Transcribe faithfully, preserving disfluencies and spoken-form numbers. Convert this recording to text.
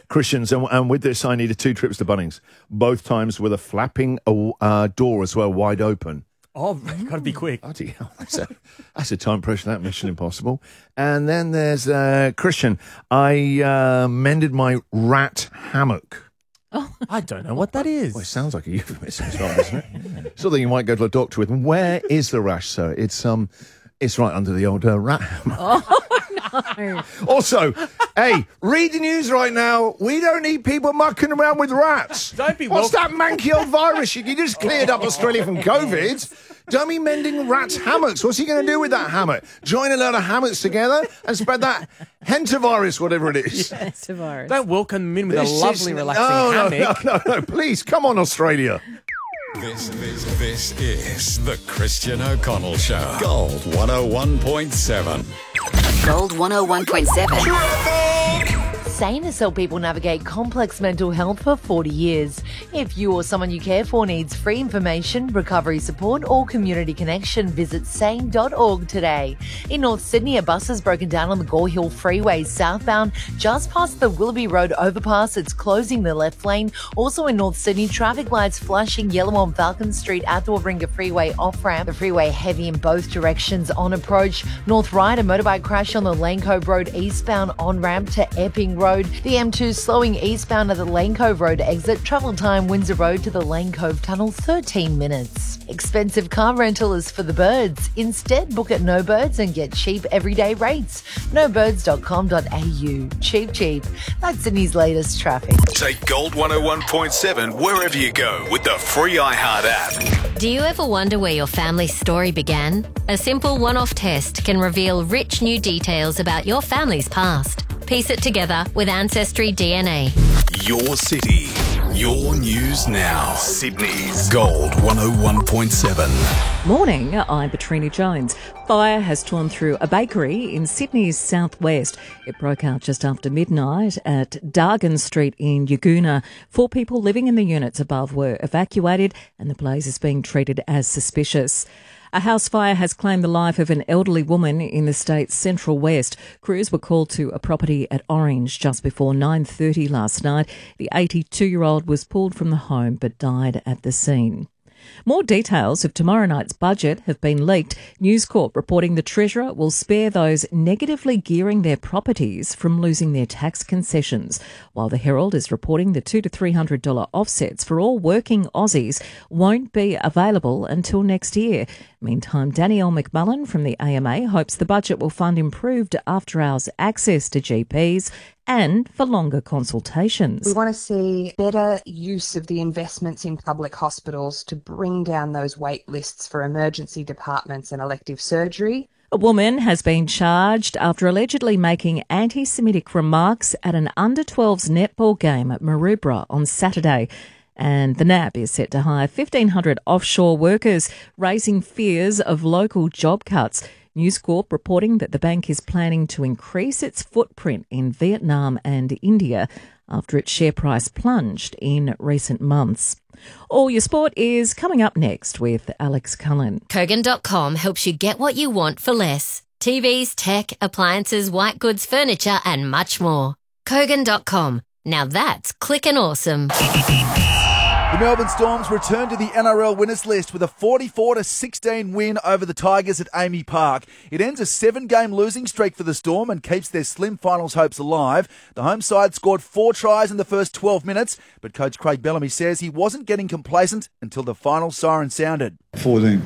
Christians, and, and with this, I needed two trips to Bunnings, both times with a flapping uh, door as well, wide open. Oh, got to be quick. Bloody hell, that's a, that's a time pressure, that Mission Impossible. And then there's uh, Christian. I uh, mended my rat hammock. Oh, I don't know what that is. Well, it sounds like a euphemism as well, doesn't it? Something you might go to a doctor with. Where is the rash, sir? It's um, it's right under the old uh, rat hammock. Oh, no. Also, hey, read the news right now. We don't need people mucking around with rats. Don't be What's welcome- that manky old virus? You just cleared up Australia from COVID. Dummy mending rats' hammocks. What's he going to do with that hammock? Join a load of hammocks together and spread that hentavirus, whatever it is. It's a virus. Don't welcome them in with This a is- lovely, relaxing no, no, hammock. No, no, no, please, come on, Australia. This, this, this is the Christian O'Connell Show. Gold one oh one point seven. Gold one oh one point seven. SANE has helped people navigate complex mental health for forty years. If you or someone you care for needs free information, recovery support or community connection, visit sane dot org today. In North Sydney, a bus has broken down on the Gore Hill Freeway southbound just past the Willoughby Road overpass. It's closing the left lane. Also in North Sydney, traffic lights flashing yellow on Falcon Street at the Warringah Freeway off-ramp. The freeway heavy in both directions on approach. North Ryde, a motorbike crash on the Lane Cove Road eastbound on-ramp to Epping Road. The M two slowing eastbound at the Lane Cove Road exit. Travel time Windsor Road to the Lane Cove Tunnel thirteen minutes. Expensive car rental is for the birds. Instead, book at No Birds and get cheap everyday rates. no birds dot com dot a u. Cheap, cheap. That's Sydney's latest traffic. Take Gold one oh one point seven wherever you go with the free iHeart app. Do you ever wonder where your family's story began? A simple one-off test can reveal rich new details about your family's past. Piece it together with Ancestry D N A. Your city, your news now. Sydney's Gold one oh one point seven. Morning, I'm Petrina Jones. Fire has torn through a bakery in Sydney's southwest. It broke out just after midnight at Dargan Street in Yagoona. Four people living in the units above were evacuated and the blaze is being treated as suspicious. A house fire has claimed the life of an elderly woman in the state's central west. Crews were called to a property at Orange just before nine thirty last night. The eighty-two-year-old was pulled from the home but died at the scene. More details of tomorrow night's budget have been leaked. News Corp reporting the Treasurer will spare those negatively gearing their properties from losing their tax concessions, while the Herald is reporting the two hundred to three hundred dollars offsets for all working Aussies won't be available until next year. Meantime, Danielle McMullen from the A M A hopes the budget will fund improved after-hours access to G Ps and for longer consultations. We want to see better use of the investments in public hospitals to bring down those wait lists for emergency departments and elective surgery. A woman has been charged after allegedly making anti-Semitic remarks at an under twelves netball game at Maroubra on Saturday. And the N A B is set to hire fifteen hundred offshore workers, raising fears of local job cuts. News Corp reporting that the bank is planning to increase its footprint in Vietnam and India after its share price plunged in recent months. All your sport is coming up next with Alex Cullen. Kogan dot com helps you get what you want for less. T Vs, tech, appliances, white goods, furniture and much more. Kogan dot com. Now that's clickin' awesome. The Melbourne Storms return to the N R L winners list with a forty-four to sixteen win over the Tigers at A A M I Park. It ends a seven-game losing streak for the Storm and keeps their slim finals hopes alive. The home side scored four tries in the first twelve minutes, but coach Craig Bellamy says he wasn't getting complacent until the final siren sounded. fourteen